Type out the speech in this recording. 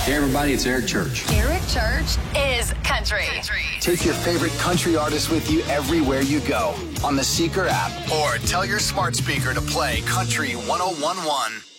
Hey everybody, it's Eric Church. Eric Church is country. Take your favorite country artist with you everywhere you go on the Seeker app or tell your smart speaker to play Country 101.1.